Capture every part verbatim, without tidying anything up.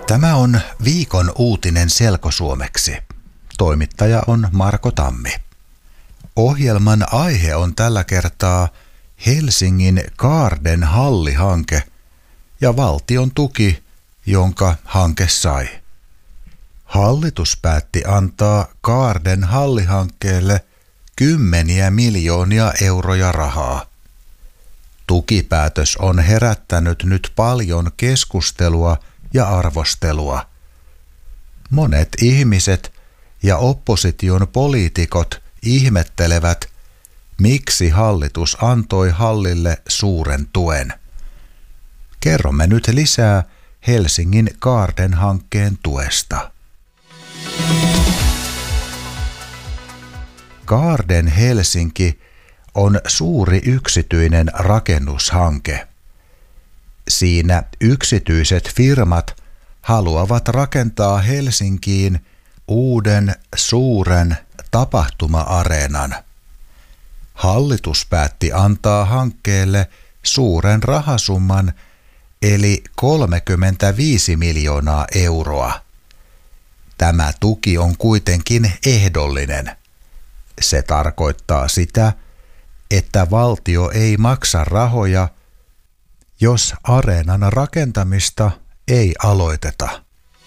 Tämä on viikon uutinen selkosuomeksi. Toimittaja on Marko Tammi. Ohjelman aihe on tällä kertaa Helsingin Kaarden hallihanke ja valtion tuki, jonka hanke sai. Hallitus päätti antaa Kaarden hallihankkeelle kymmeniä miljoonia euroja rahaa. Tukipäätös on herättänyt nyt paljon keskustelua ja arvostelua. Monet ihmiset ja opposition poliitikot ihmettelevät, miksi hallitus antoi hallille suuren tuen. Kerromme nyt lisää Helsingin Kaarden hankkeen tuesta. Kaarden Helsinki on suuri yksityinen rakennushanke. Siinä yksityiset firmat haluavat rakentaa Helsinkiin uuden suuren tapahtuma-areenan. Hallitus päätti antaa hankkeelle suuren rahasumman eli kolmekymmentäviisi miljoonaa euroa. Tämä tuki on kuitenkin ehdollinen. Se tarkoittaa sitä, että valtio ei maksa rahoja, jos areenan rakentamista ei aloiteta.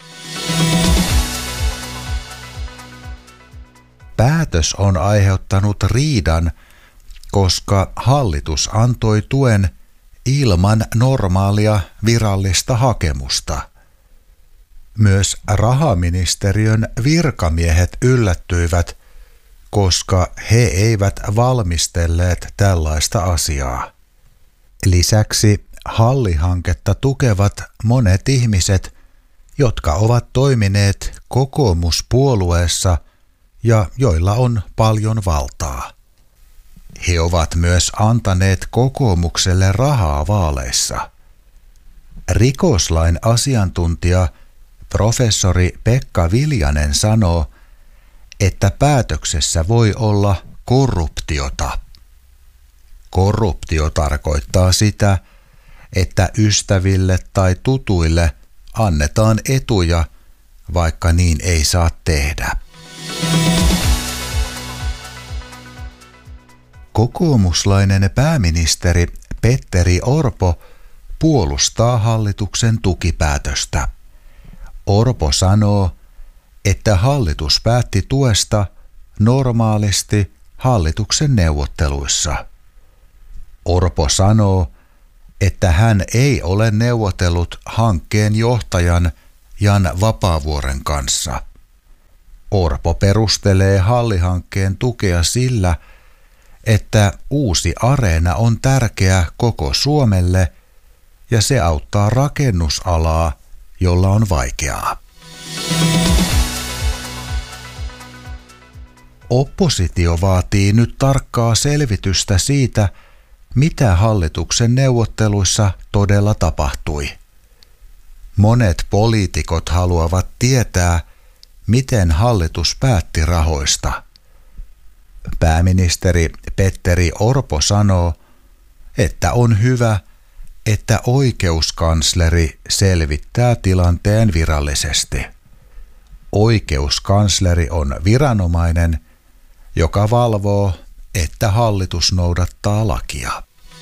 Päätös on aiheuttanut riidan, koska hallitus antoi tuen ilman normaalia virallista hakemusta. Myös rahaministeriön virkamiehet yllättyivät, koska he eivät valmistelleet tällaista asiaa. Lisäksi hallihanketta tukevat monet ihmiset, jotka ovat toimineet kokoomuspuolueessa ja joilla on paljon valtaa. He ovat myös antaneet kokoomukselle rahaa vaaleissa. Rikoslain asiantuntija professori Pekka Viljanen sanoo, että päätöksessä voi olla korruptiota. Korruptio tarkoittaa sitä, että ystäville tai tutuille annetaan etuja, vaikka niin ei saa tehdä. Kokoomuslainen pääministeri Petteri Orpo puolustaa hallituksen tukipäätöstä. Orpo sanoo, että hallitus päätti tuesta normaalisti hallituksen neuvotteluissa. Orpo sanoo, että hän ei ole neuvotellut hankkeen johtajan Jan Vapaavuoren kanssa. Orpo perustelee hallihankkeen tukea sillä, että uusi areena on tärkeä koko Suomelle ja se auttaa rakennusalaa, jolla on vaikeaa. Oppositio vaatii nyt tarkkaa selvitystä siitä, mitä hallituksen neuvotteluissa todella tapahtui. Monet poliitikot haluavat tietää, miten hallitus päätti rahoista. Pääministeri Petteri Orpo sanoo, että on hyvä, että oikeuskansleri selvittää tilanteen virallisesti. Oikeuskansleri on viranomainen, joka valvoo, että hallitus noudattaa lakia.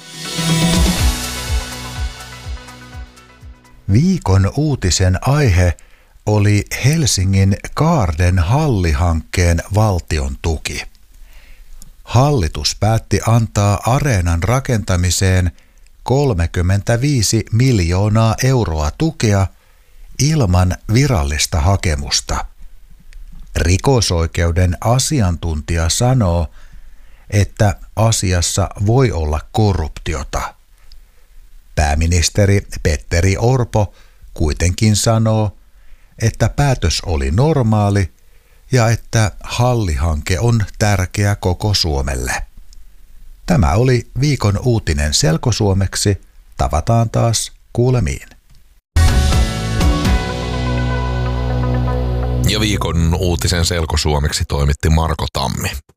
Viikon uutisen aihe oli Helsingin Kaarden hallihankkeen valtion tuki. Hallitus päätti antaa areenan rakentamiseen kolmekymmentäviisi miljoonaa euroa tukea ilman virallista hakemusta. Rikosoikeuden asiantuntija sanoo, että asiassa voi olla korruptiota. Pääministeri Petteri Orpo kuitenkin sanoo, että päätös oli normaali ja että hallihanke on tärkeä koko Suomelle. Tämä oli viikon uutinen selkosuomeksi. Tavataan taas kuulemiin. Ja viikon uutisen selkosuomeksi toimitti Marko Tammi.